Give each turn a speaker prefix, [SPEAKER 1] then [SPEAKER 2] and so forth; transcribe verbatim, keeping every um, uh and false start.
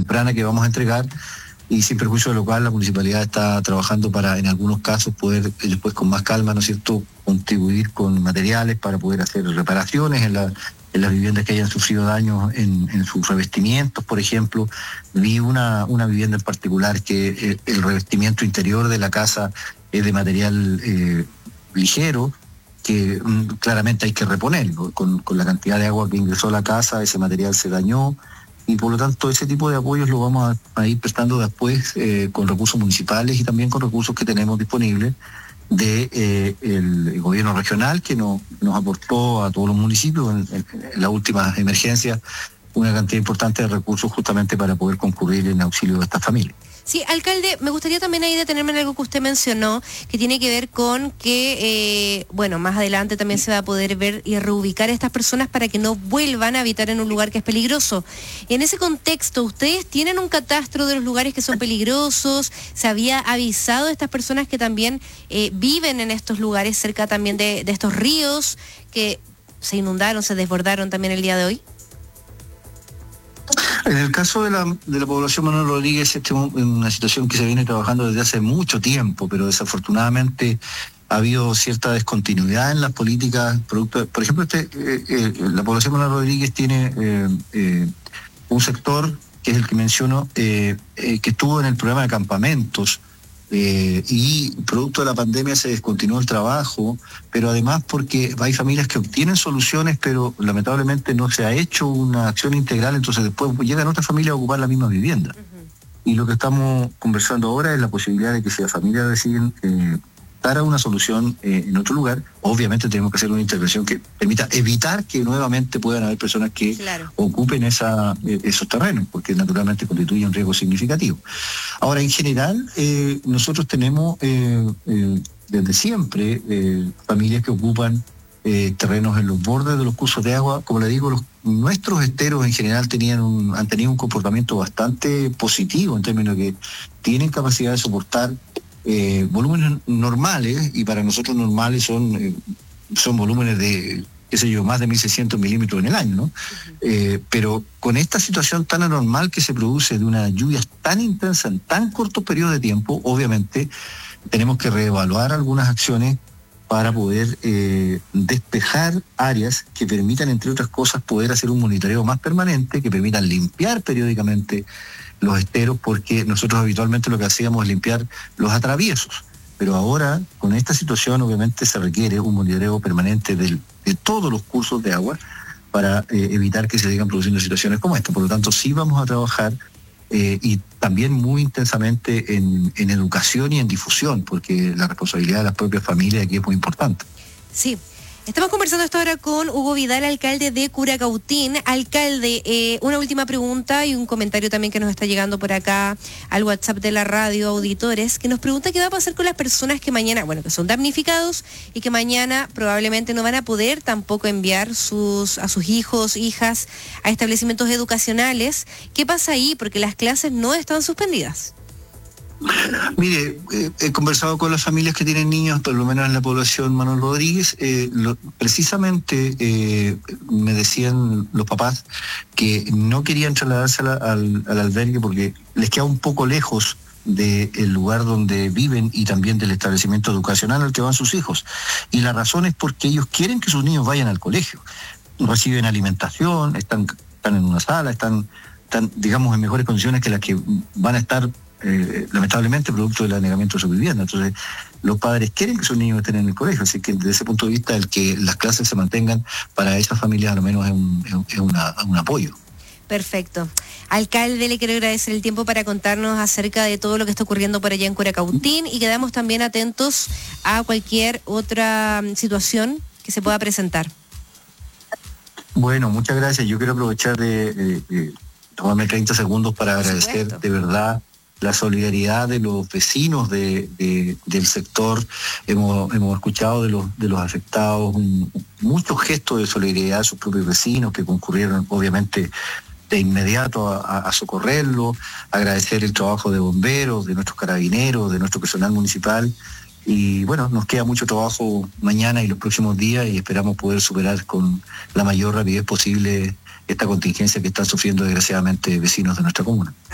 [SPEAKER 1] temprana que vamos a entregar, y sin perjuicio de lo cual la municipalidad está trabajando para, en algunos casos, poder después con más calma, ¿no es cierto?, contribuir con materiales para poder hacer reparaciones en, la, en las viviendas que hayan sufrido daños en, en sus revestimientos, por ejemplo. Vi una, una vivienda en particular que el, el revestimiento interior de la casa es de material eh, ligero, que mm, claramente hay que reponerlo. Con, con la cantidad de agua que ingresó a la casa, ese material se dañó, y por lo tanto ese tipo de apoyos lo vamos a, a ir prestando después eh, con recursos municipales y también con recursos que tenemos disponibles de eh, el gobierno regional, que no, nos aportó a todos los municipios en, en, en la última emergencia una cantidad importante de recursos justamente para poder concurrir en auxilio de estas familias.
[SPEAKER 2] Sí, alcalde, me gustaría también ahí detenerme en algo que usted mencionó, que tiene que ver con que, eh, bueno, más adelante también se va a poder ver y reubicar a estas personas para que no vuelvan a habitar en un lugar que es peligroso. En ese contexto, ¿ustedes tienen un catastro de los lugares que son peligrosos? ¿Se había avisado a estas personas que también eh, viven en estos lugares cerca también de, de estos ríos que se inundaron, se desbordaron también el día de hoy?
[SPEAKER 1] En el caso de la, de la población Manuel Rodríguez, este es una situación que se viene trabajando desde hace mucho tiempo, pero desafortunadamente ha habido cierta descontinuidad en las políticas. Producto, por ejemplo, este, eh, eh, la población Manuel Rodríguez tiene eh, eh, un sector, que es el que menciono, eh, eh, que estuvo en el programa de campamentos, Eh, y producto de la pandemia se descontinuó el trabajo, pero además porque hay familias que obtienen soluciones, pero lamentablemente no se ha hecho una acción integral, entonces después llegan otras familias a ocupar la misma vivienda. Uh-huh. Y lo que estamos conversando ahora es la posibilidad de que si las familias deciden eh, dar una solución eh, en otro lugar, obviamente tenemos que hacer una intervención que permita evitar que nuevamente puedan haber personas que claro. ocupen esa, eh, esos terrenos, porque naturalmente constituye un riesgo significativo. Ahora, en general, eh, nosotros tenemos eh, eh, desde siempre eh, familias que ocupan eh, terrenos en los bordes de los cursos de agua. Como le digo, los, nuestros esteros en general tenían un, han tenido un comportamiento bastante positivo en términos de que tienen capacidad de soportar Eh, volúmenes normales, y para nosotros normales son, eh, son volúmenes de, qué sé yo, más de mil seiscientos milímetros en el año, ¿no? Uh-huh. Eh, pero con esta situación tan anormal que se produce de una lluvia tan intensa en tan corto periodo de tiempo, obviamente tenemos que reevaluar algunas acciones para poder eh, despejar áreas que permitan, entre otras cosas, poder hacer un monitoreo más permanente, que permitan limpiar periódicamente los esteros, porque nosotros habitualmente lo que hacíamos es limpiar los atraviesos, pero ahora con esta situación obviamente se requiere un monitoreo permanente del, de todos los cursos de agua para eh, evitar que se sigan produciendo situaciones como esta. Por lo tanto, sí vamos a trabajar eh, y también muy intensamente en, en educación y en difusión, porque la responsabilidad de las propias familias aquí es muy importante.
[SPEAKER 2] Sí. Estamos conversando hasta ahora con Hugo Vidal, alcalde de Curacautín. Alcalde, eh, una última pregunta y un comentario también que nos está llegando por acá al WhatsApp de la radio, auditores, que nos pregunta qué va a pasar con las personas que mañana, bueno, que son damnificados y que mañana probablemente no van a poder tampoco enviar sus, a sus hijos, hijas a establecimientos educacionales. ¿Qué pasa ahí? Porque las clases no están suspendidas.
[SPEAKER 1] Mire, eh, he conversado con las familias que tienen niños, por lo menos en la población Manuel Rodríguez, eh, lo, precisamente eh, me decían los papás que no querían trasladarse a la, al, al albergue porque les queda un poco lejos del lugar donde viven y también del establecimiento educacional al que van sus hijos. Y la razón es porque ellos quieren que sus niños vayan al colegio, reciben alimentación, están, están en una sala, están, están, digamos, en mejores condiciones que las que van a estar Eh, lamentablemente producto del anegamiento de su vivienda. Entonces los padres quieren que sus niños estén en el colegio, así que desde ese punto de vista el que las clases se mantengan para esas familias a lo menos es un, es una, un apoyo.
[SPEAKER 2] Perfecto. Alcalde, le quiero agradecer el tiempo para contarnos acerca de todo lo que está ocurriendo por allá en Curacautín y quedamos también atentos a cualquier otra situación que se pueda presentar.
[SPEAKER 1] Bueno, muchas gracias. Yo quiero aprovechar de, de, de tomarme treinta segundos para agradecer de verdad la solidaridad de los vecinos de, de, del sector. Hemos, hemos escuchado de los, de los afectados un, muchos gestos de solidaridad a sus propios vecinos que concurrieron obviamente de inmediato a, a socorrerlo, agradecer el trabajo de bomberos, de nuestros carabineros, de nuestro personal municipal. Y bueno, nos queda mucho trabajo mañana y los próximos días y esperamos poder superar con la mayor rapidez posible esta contingencia que están sufriendo desgraciadamente vecinos de nuestra comuna.